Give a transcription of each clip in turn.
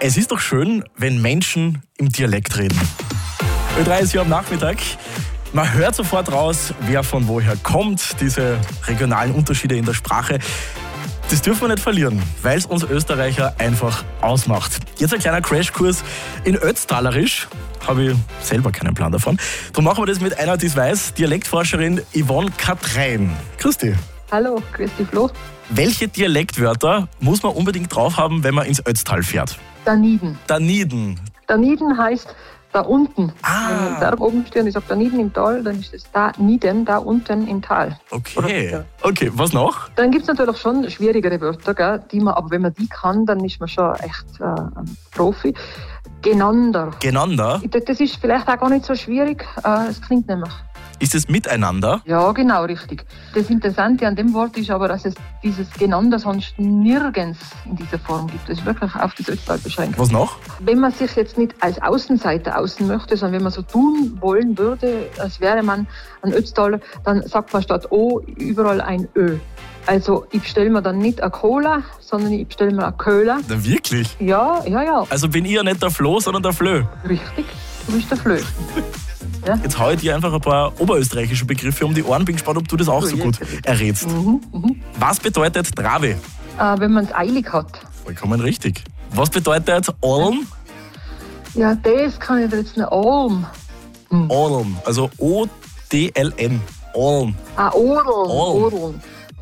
Es ist doch schön, wenn Menschen im Dialekt reden. Ö3 ist hier am Nachmittag. Man hört sofort raus, wer von woher kommt, diese regionalen Unterschiede in der Sprache. Das dürfen wir nicht verlieren, weil es uns Österreicher einfach ausmacht. Jetzt ein kleiner Crashkurs in Ötztalerisch. Habe ich selber keinen Plan davon. Darum machen wir das mit einer, die es weiß, Dialektforscherin Yvonne Katrein. Grüß dich. Hallo, grüß dich Flo. Welche Dialektwörter muss man unbedingt drauf haben, wenn man ins Ötztal fährt? Daniden. Daniden. Daniden heißt da unten. Ah. Wenn man da oben steht und ich sage daniden im Tal, dann ist es da nieden, da unten im Tal. Okay. Okay, was noch? Dann gibt es natürlich schon schwierigere Wörter, gell, aber wenn man die kann, dann ist man schon echt ein Profi. Genander. Genander? Das ist vielleicht auch gar nicht so schwierig. Es klingt nämlich. Ist es miteinander? Ja, genau, richtig. Das Interessante an dem Wort ist aber, dass es dieses Genander sonst nirgends in dieser Form gibt. Das ist wirklich auf das Ötztal beschränkt. Was noch? Wenn man sich jetzt nicht als Außenseiter außen möchte, sondern wenn man so tun wollen würde, als wäre man ein Ötztaler, dann sagt man statt O überall ein Ö. Also ich bestelle mir dann nicht eine Cola, sondern ich bestelle mir eine Köhler. Na, wirklich? Ja. Also bin ich ja nicht der Flo, sondern der Flö. Richtig, du bist der Flö. Ja. Jetzt hau ich dir einfach ein paar oberösterreichische Begriffe um die Ohren. Bin gespannt, ob du das auch so gut errätst. Was bedeutet Trave? Wenn man es eilig hat. Vollkommen richtig. Was bedeutet Olm? Ja, das kann ich dir jetzt nicht. Olm. Olm, also O-D-L-M. Olm. Orln.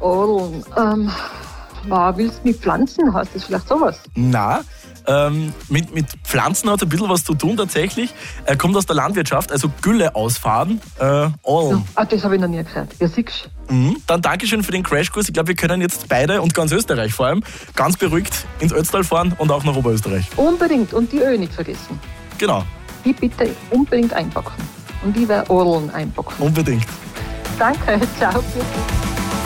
Willst du mit Pflanzen? Heißt das vielleicht sowas? Na, mit Pflanzen hat es ein bisschen was zu tun tatsächlich. Er kommt aus der Landwirtschaft, also Gülle ausfahren. Olm. Das habe ich noch nie gehört. Ja, siehst du. Dann Dankeschön für den Crashkurs. Ich glaube, wir können jetzt beide und ganz Österreich vor allem ganz beruhigt ins Ötztal fahren und auch nach Oberösterreich. Unbedingt. Und die Ö nicht vergessen. Genau. Die bitte unbedingt einpacken. Und die werde Orln einpacken. Unbedingt. Danke, ciao.